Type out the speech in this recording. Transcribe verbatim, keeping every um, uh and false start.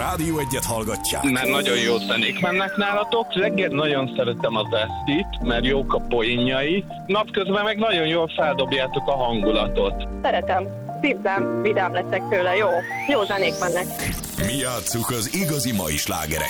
Rádió Egyet hallgatják. Mert nagyon jó zenék mennek nálatok. Reggel nagyon szeretem az esztit, mert jók a poénjai. Napközben meg nagyon jól feldobjátok a hangulatot. Szeretem. Szívem, vidám leszek tőle. Jó. Jó zenék mennek. Mi játsszuk az igazi mai slágereket.